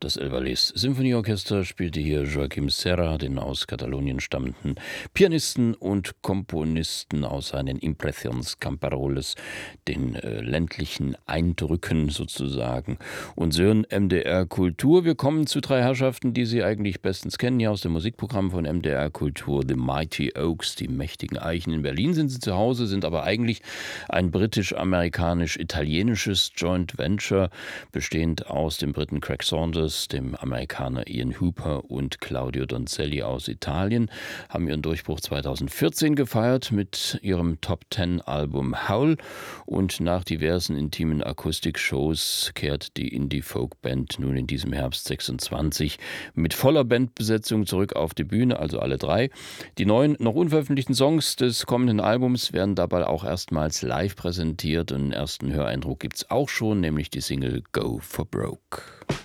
Das El Valais Symphonieorchester spielte hier Joaquim Serra, den aus Katalonien stammenden Pianisten und Komponisten aus seinen Impressions Camparoles, den ländlichen Eindrücken sozusagen. Und Sören MDR Kultur. Wir kommen zu drei Herrschaften, die Sie eigentlich bestens kennen, hier aus dem Musikprogramm von MDR Kultur. The Mighty Oaks, die mächtigen Eichen. In Berlin sind sie zu Hause, sind aber eigentlich ein britisch-amerikanisch-italienisches Joint Venture, bestehend aus dem Briten Craig Saunders, dem Amerikaner Ian Hooper und Claudio Donzelli aus Italien, haben ihren Durchbruch 2014 gefeiert mit ihrem Top-10-Album Howl, und nach diversen intimen Akustikshows kehrt die Indie-Folk-Band nun in diesem Herbst 26 mit voller Bandbesetzung zurück auf die Bühne, also alle drei. Die neuen, noch unveröffentlichten Songs des kommenden Albums werden dabei auch erstmals live präsentiert, und einen ersten Höreindruck gibt es auch schon, nämlich die Single Go for Broke.